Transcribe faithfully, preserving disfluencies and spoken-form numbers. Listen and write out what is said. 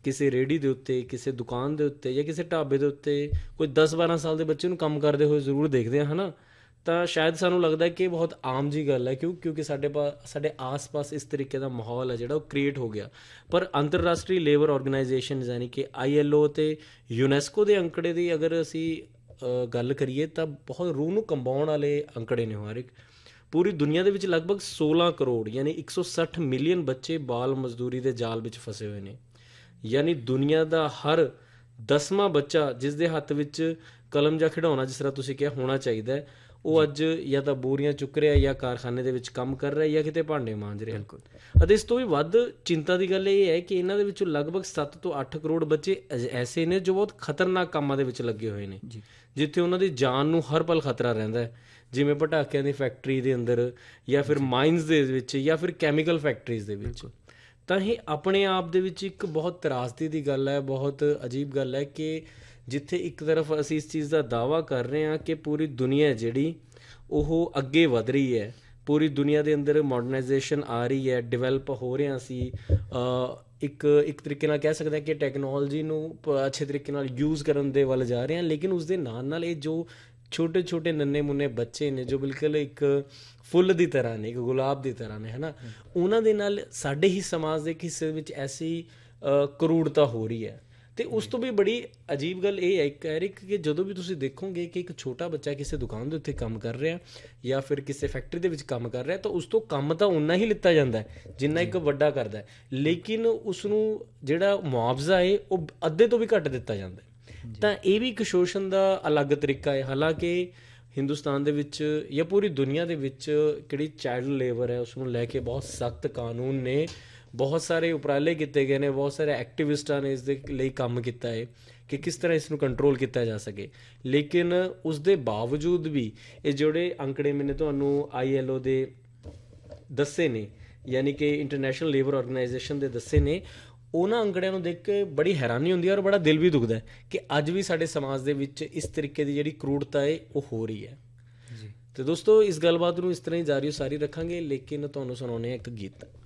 ਕਿਸੇ ਰੇਹੜੀ ਦੇ ਉੱਤੇ, ਕਿਸੇ ਦੁਕਾਨ ਦੇ ਉੱਤੇ ਜਾਂ ਕਿਸੇ ਢਾਬੇ ਦੇ ਉੱਤੇ ਕੋਈ ਦਸ ਬਾਰਾਂ ਸਾਲ ਦੇ ਬੱਚੇ ਨੂੰ ਕੰਮ ਕਰਦੇ ਹੋਏ ਜ਼ਰੂਰ ਦੇਖਦੇ ਹਾਂ, ਹੈ ਨਾ। ਤਾਂ ਸ਼ਾਇਦ ਸਾਨੂੰ ਲੱਗਦਾ ਕਿ ਇਹ ਬਹੁਤ ਆਮ ਜਿਹੀ ਗੱਲ ਹੈ, ਕਿਉਂ ਕਿਉਂਕਿ ਸਾਡੇ ਪਾ ਸਾਡੇ ਆਸ-ਪਾਸ ਇਸ ਤਰੀਕੇ ਦਾ ਮਾਹੌਲ ਹੈ ਜਿਹੜਾ ਉਹ ਕ੍ਰੀਏਟ ਹੋ ਗਿਆ। ਪਰ ਅੰਤਰਰਾਸ਼ਟਰੀ ਲੇਬਰ ਆਰਗੇਨਾਈਜੇਸ਼ਨ ਯਾਨੀ ਕਿ ਆਈ ਐਲ ਓ ਅਤੇ ਯੂਨੈਸਕੋ ਦੇ ਅੰਕੜੇ ਦੀ ਅਗਰ ਅਸੀਂ ਗੱਲ ਕਰੀਏ ਤਾਂ ਬਹੁਤ ਰੂਹ ਨੂੰ ਕੰਬਾਉਣ ਵਾਲੇ ਅੰਕੜੇ ਨੇ। ਹਰ ਇੱਕ ਪੂਰੀ ਦੁਨੀਆ ਦੇ ਵਿੱਚ ਲਗਭਗ ਸੋਲਾਂ ਕਰੋੜ ਯਾਨੀ ਇੱਕ ਸੌ ਸੱਠ ਮਿਲੀਅਨ ਬੱਚੇ ਬਾਲ ਮਜ਼ਦੂਰੀ ਦੇ ਜਾਲ ਵਿੱਚ ਫਸੇ ਹੋਏ ਨੇ। ਯਾਨੀ ਦੁਨੀਆ ਦਾ ਹਰ ਦਸਵਾਂ ਬੱਚਾ ਜਿਸ ਦੇ ਹੱਥ ਵਿੱਚ ਕਲਮ ਜਾਂ ਖਿਡੌਣਾ, ਜਿਸ ਤਰ੍ਹਾਂ ਤੁਸੀਂ ਕਿਹਾ, ਹੋਣਾ ਚਾਹੀਦਾ ਹੈ, ਉਹ ਅੱਜ ਜਾਂ ਤਾਂ ਬੋਰੀਆਂ ਚੁੱਕ ਰਿਹਾ ਜਾਂ ਕਾਰਖਾਨੇ ਦੇ ਵਿੱਚ ਕੰਮ ਕਰ ਰਿਹਾ ਜਾਂ ਕਿਤੇ ਭਾਂਡੇ ਮਾਂਜ ਰਿਹਾ। ਅਤੇ ਇਸ ਤੋਂ ਵੀ ਵੱਧ ਚਿੰਤਾ ਦੀ ਗੱਲ ਇਹ ਹੈ ਕਿ ਇਹਨਾਂ ਦੇ ਵਿੱਚੋਂ ਲਗਭਗ ਸੱਤ ਤੋਂ ਅੱਠ ਕਰੋੜ ਬੱਚੇ ਐਸੇ ਨੇ ਜੋ ਬਹੁਤ ਖਤਰਨਾਕ ਕੰਮਾਂ ਦੇ ਵਿੱਚ ਲੱਗੇ ਹੋਏ ਨੇ, ਜਿੱਥੇ ਉਹਨਾਂ ਦੀ ਜਾਨ ਨੂੰ ਹਰ ਪਲ ਖਤਰਾ ਰਹਿੰਦਾ ਹੈ, ਜਿਵੇਂ ਪਟਾਕਿਆਂ ਦੀ ਫੈਕਟਰੀ ਦੇ ਅੰਦਰ ਜਾਂ ਫਿਰ ਮਾਈਨਸ ਦੇ ਵਿੱਚ ਜਾਂ ਫਿਰ ਕੈਮੀਕਲ ਫੈਕਟਰੀਜ਼ ਦੇ ਵਿੱਚ। ਤਾਂ ਇਹ ਆਪਣੇ ਆਪ ਦੇ ਵਿੱਚ ਇੱਕ ਬਹੁਤ ਤਰਾਸਦੀ ਦੀ ਗੱਲ ਹੈ, ਬਹੁਤ ਅਜੀਬ ਗੱਲ ਹੈ ਕਿ ਜਿੱਥੇ ਇੱਕ ਤਰਫ ਅਸੀਂ ਇਸ ਚੀਜ਼ ਦਾ ਦਾਅਵਾ ਕਰ ਰਹੇ ਹਾਂ ਕਿ ਪੂਰੀ ਦੁਨੀਆ ਜਿਹੜੀ ਉਹ ਅੱਗੇ ਵਧ ਰਹੀ ਹੈ, ਪੂਰੀ ਦੁਨੀਆ ਦੇ ਅੰਦਰ ਮਾਡਰਨਾਈਜੇਸ਼ਨ ਆ ਰਹੀ ਹੈ, ਡਿਵੈਲਪ ਹੋ ਰਹੇ ਹਾਂ ਅਸੀਂ, ਇੱਕ ਇੱਕ ਤਰੀਕੇ ਨਾਲ ਕਹਿ ਸਕਦੇ ਹਾਂ ਕਿ ਟੈਕਨੋਲੋਜੀ ਨੂੰ ਅੱਛੇ ਤਰੀਕੇ ਨਾਲ ਯੂਜ਼ ਕਰਨ ਦੇ ਵੱਲ ਜਾ ਰਹੇ ਹਾਂ। ਲੇਕਿਨ ਉਸਦੇ ਨਾਲ ਨਾਲ ਇਹ ਜੋ ਛੋਟੇ ਛੋਟੇ ਨੰਨੇ ਮੁੰਨੇ ਬੱਚੇ ਨੇ ਜੋ ਬਿਲਕੁਲ ਇੱਕ ਫੁੱਲ ਦੀ ਤਰ੍ਹਾਂ ਨੇ, ਇੱਕ ਗੁਲਾਬ ਦੀ ਤਰ੍ਹਾਂ ਨੇ, ਹੈ ਨਾ, ਉਹਨਾਂ ਦੇ ਨਾਲ ਸਾਡੇ ਹੀ ਸਮਾਜ ਦੇ ਇੱਕ ਹਿੱਸੇ ਵਿੱਚ ਐਸੀ ਕਰੂਰਤਾ ਹੋ ਰਹੀ ਹੈ। ਅਤੇ ਉਸ ਤੋਂ ਵੀ ਬੜੀ ਅਜੀਬ ਗੱਲ ਇਹ ਹੈ ਇੱਕ ਐਰਿਕ ਕਿ ਜਦੋਂ ਵੀ ਤੁਸੀਂ ਦੇਖੋਗੇ ਕਿ ਇੱਕ ਛੋਟਾ ਬੱਚਾ ਕਿਸੇ ਦੁਕਾਨ ਦੇ ਉੱਤੇ ਕੰਮ ਕਰ ਰਿਹਾ ਜਾਂ ਫਿਰ ਕਿਸੇ ਫੈਕਟਰੀ ਦੇ ਵਿੱਚ ਕੰਮ ਕਰ ਰਿਹਾ, ਤਾਂ ਉਸ ਤੋਂ ਕੰਮ ਤਾਂ ਓਨਾ ਹੀ ਲਿੱਤਾ ਜਾਂਦਾ ਜਿੰਨਾ ਇੱਕ ਵੱਡਾ ਕਰਦਾ, ਲੇਕਿਨ ਉਸਨੂੰ ਜਿਹੜਾ ਮੁਆਵਜ਼ਾ ਹੈ ਉਹ ਅੱਧੇ ਤੋਂ ਵੀ ਘੱਟ ਦਿੱਤਾ ਜਾਂਦਾ। ਤਾਂ ਇਹ ਵੀ ਇੱਕ ਸ਼ੋਸ਼ਣ ਦਾ ਅਲੱਗ ਤਰੀਕਾ ਹੈ। ਹਾਲਾਂਕਿ ਹਿੰਦੁਸਤਾਨ ਦੇ ਵਿੱਚ ਜਾਂ ਪੂਰੀ ਦੁਨੀਆ ਦੇ ਵਿੱਚ ਕਿਹੜੀ ਚਾਈਲਡ ਲੇਬਰ ਹੈ ਉਸਨੂੰ ਲੈ ਕੇ ਬਹੁਤ ਸਖਤ ਕਾਨੂੰਨ ਨੇ, ਬਹੁਤ ਸਾਰੇ ਉਪਰਾਲੇ ਕੀਤੇ ਗਏ ਨੇ, ਬਹੁਤ ਸਾਰੇ ਐਕਟੀਵਿਸਟਾਂ ਨੇ ਇਸ ਦੇ ਲਈ ਕੰਮ ਕੀਤਾ ਹੈ ਕਿ ਕਿਸ ਤਰ੍ਹਾਂ ਇਸ ਨੂੰ ਕੰਟਰੋਲ ਕੀਤਾ ਜਾ ਸਕੇ। ਲੇਕਿਨ ਉਸ ਦੇ ਬਾਵਜੂਦ ਵੀ ਇਹ ਜਿਹੜੇ ਅੰਕੜੇ ਮੈਨੇ ਤੁਹਾਨੂੰ ਆਈ ਐਲ ਓ ਦੇ ਦੱਸੇ ਨੇ, ਯਾਨੀ ਕਿ ਇੰਟਰਨੈਸ਼ਨਲ ਲੇਬਰ ਆਰਗੇਨਾਈਜੇਸ਼ਨ ਦੇ ਦੱਸੇ ਨੇ, ਉਹਨਾਂ ਅੰਕੜਿਆਂ ਨੂੰ ਦੇਖ ਕੇ ਬੜੀ ਹੈਰਾਨੀ ਹੁੰਦੀ ਹੈ ਔਰ ਬੜਾ ਦਿਲ ਵੀ ਦੁਖਦਾ ਹੈ ਕਿ ਅੱਜ ਵੀ ਸਾਡੇ ਸਮਾਜ ਦੇ ਵਿੱਚ ਇਸ ਤਰੀਕੇ ਦੀ ਜਿਹੜੀ ਕਰੂਰਤਾ ਹੈ ਉਹ ਹੋ ਰਹੀ ਹੈ। ਜੀ, ਅਤੇ ਦੋਸਤੋ ਇਸ ਗੱਲਬਾਤ ਨੂੰ ਇਸ ਤਰ੍ਹਾਂ ਹੀ ਜਾਰੀ ਸਾਰੀ ਰੱਖਾਂਗੇ, ਲੇਕਿਨ ਤੁਹਾਨੂੰ ਸੁਣਾਉਂਦੇ ਹਾਂ ਇੱਕ ਗੀਤ।